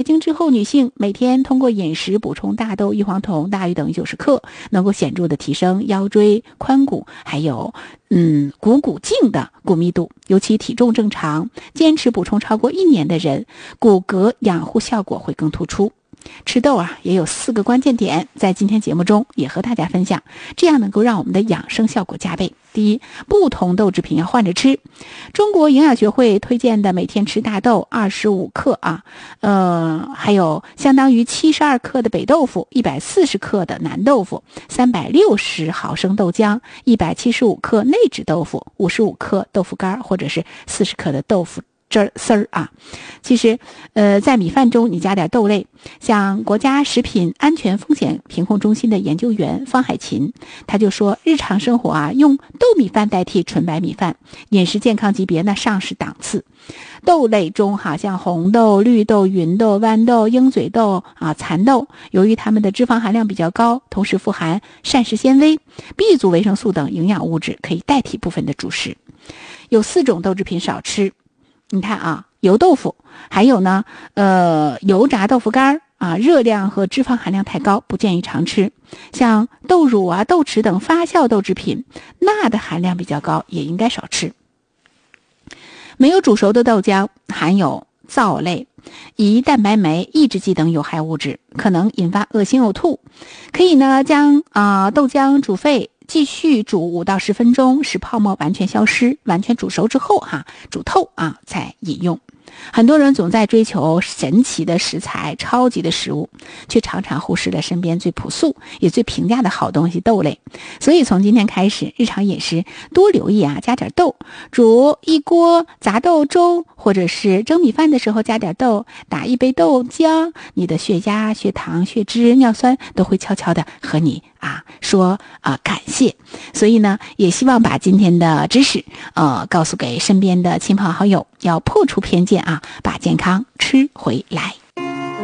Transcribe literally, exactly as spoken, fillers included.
经之后，女性每天通过饮食补充大豆异黄酮大于等于九十克，能够显著的提升腰椎、髋骨还有嗯股骨颈的骨密度，尤其体重正常，坚持补充超过一年的人，骨骼养护效果会更突出。吃豆啊也有四个关键点，在今天节目中也和大家分享，这样能够让我们的养生效果加倍。第一，不同豆制品要换着吃。中国营养学会推荐的每天吃大豆二十五克啊，呃，还有相当于七十二克的北豆腐，一百四十克的南豆腐，三百六十毫升豆浆，一百七十五克内酯豆腐，五十五克豆腐干或者是四十克的豆腐汁儿丝儿啊。其实呃，在米饭中你加点豆类，像国家食品安全风险评控中心的研究员方海琴他就说，日常生活啊用豆米饭代替纯白米饭，饮食健康级别呢上是档次。豆类中哈，像红豆、绿豆、芸豆、豌豆、鹰嘴豆啊、蚕豆，由于它们的脂肪含量比较高，同时富含膳食纤维、B 族维生素等营养物质，可以代替部分的主食。有四种豆制品少吃，你看啊，油豆腐，还有呢，呃，油炸豆腐干啊，热量和脂肪含量太高，不建议常吃。像豆乳啊、豆豉等发酵豆制品，钠的含量比较高，也应该少吃。没有煮熟的豆浆含有皂类、胰蛋白酶抑制剂等有害物质，可能引发恶心呕吐。可以呢将啊、呃、豆浆煮沸，继续煮五到十分钟，使泡沫完全消失，完全煮熟之后哈，煮透啊再饮用。很多人总在追求神奇的食材、超级的食物，却常常忽视了身边最朴素也最平价的好东西豆类。所以从今天开始，日常饮食多留意啊，加点豆，煮一锅杂豆粥，或者是蒸米饭的时候加点豆，打一杯豆浆，你的血压、血糖、血脂、尿酸都会悄悄的和你啊说啊感谢。所以呢，也希望把今天的知识呃告诉给身边的亲朋好友，要破除偏见啊，把健康吃回来。